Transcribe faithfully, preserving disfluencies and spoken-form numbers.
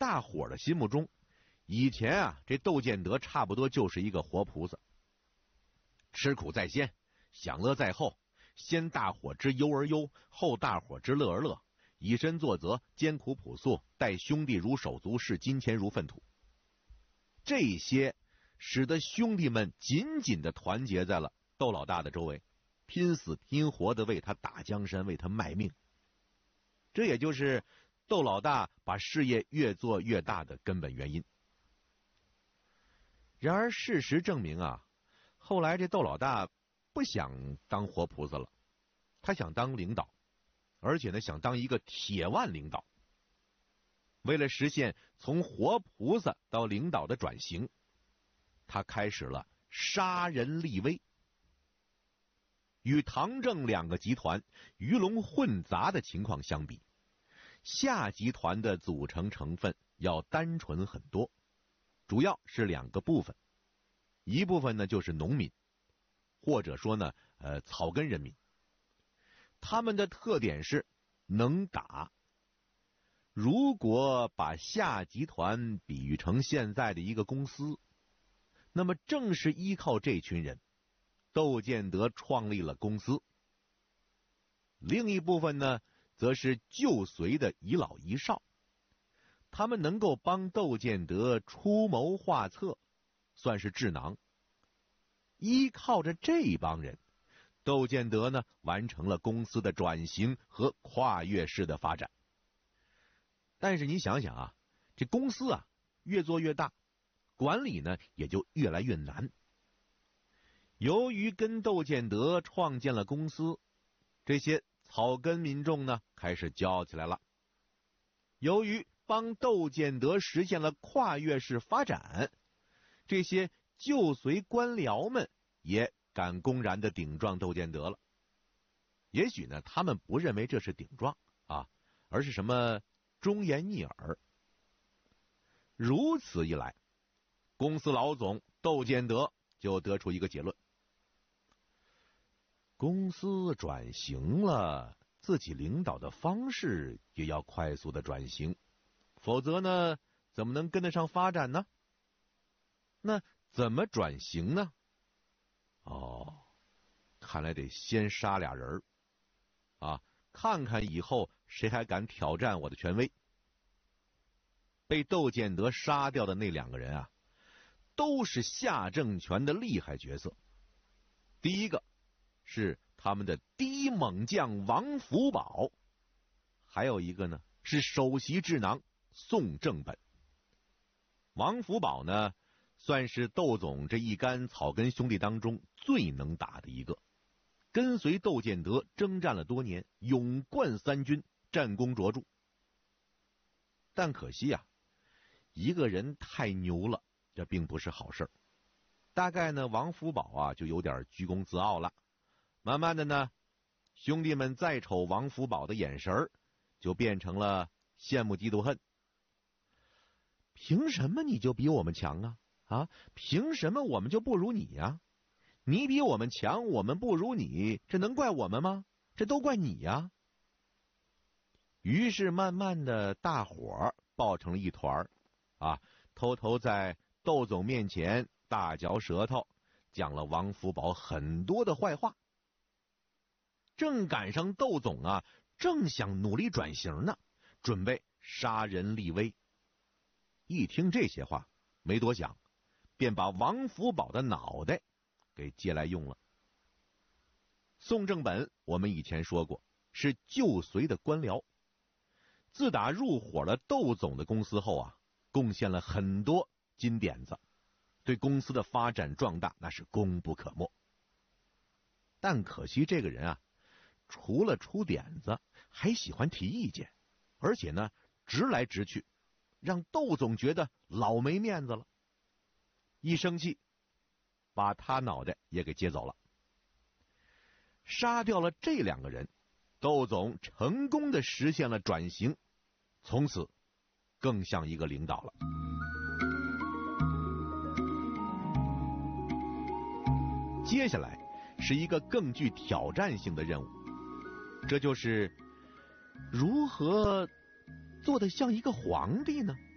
大伙的心目中，以前啊，这窦建德差不多就是一个活菩萨，吃苦在先，享乐在后，先大伙之忧而忧，后大伙之乐而乐，以身作则，艰苦朴素，待兄弟如手足，视金钱如粪土。这些使得兄弟们紧紧地团结在了窦老大的周围，拼死拼活地为他打江山，为他卖命。这也就是窦老大把事业越做越大的根本原因。然而事实证明啊，后来这窦老大不想当活菩萨了，他想当领导，而且呢想当一个铁腕领导。为了实现从活菩萨到领导的转型，他开始了杀人立威。与唐郑两个集团鱼龙混杂的情况相比，夏集团的组成成分要单纯很多，主要是两个部分，一部分呢就是农民，或者说呢呃草根人民。他们的特点是能打。如果把夏集团比喻成现在的一个公司，那么正是依靠这群人，窦建德创立了公司。另一部分呢，则是旧隋的遗老遗少，他们能够帮窦建德出谋划策，算是智囊。依靠着这帮人，窦建德呢完成了公司的转型和跨越式的发展。但是你想想啊，这公司啊越做越大，管理呢也就越来越难。由于跟窦建德创建了公司，这些草根民众呢开始骄傲起来了。由于帮窦建德实现了跨越式发展，这些旧隋官僚们也敢公然的顶撞窦建德了。也许呢他们不认为这是顶撞啊，而是什么忠言逆耳。如此一来，公司老总窦建德就得出一个结论：公司转型了，自己领导的方式也要快速的转型，否则呢怎么能跟得上发展呢？那怎么转型呢？哦，看来得先杀俩人啊，看看以后谁还敢挑战我的权威。被窦建德杀掉的那两个人啊，都是夏政权的厉害角色。第一个是他们的第一猛将王福宝，还有一个呢是首席智囊宋正本。王福宝呢算是窦总这一干草根兄弟当中最能打的一个，跟随窦建德征战了多年，勇冠三军，战功卓著。但可惜啊，一个人太牛了，这并不是好事。大概呢王福宝啊就有点居功自傲了。慢慢的呢，兄弟们再瞅王福宝的眼神就变成了羡慕嫉妒恨。凭什么你就比我们强啊？啊，凭什么我们就不如你呀？你比我们强，我们不如你，这能怪我们吗？这都怪你呀！于是慢慢的，大伙儿抱成了一团啊，偷偷在窦总面前大嚼舌头，讲了王福宝很多的坏话。正赶上窦总啊，正想努力转型呢，准备杀人立威。一听这些话，没多想，便把王福宝的脑袋给借来用了。宋正本我们以前说过，是旧隋的官僚，自打入伙了窦总的公司后啊，贡献了很多金点子，对公司的发展壮大那是功不可没。但可惜这个人啊，除了出点子，还喜欢提意见，而且呢直来直去，让窦总觉得老没面子了。一生气，把他脑袋也给接走了。杀掉了这两个人，窦总成功的实现了转型，从此更像一个领导了。接下来是一个更具挑战性的任务，这就是如何做得像一个皇帝呢？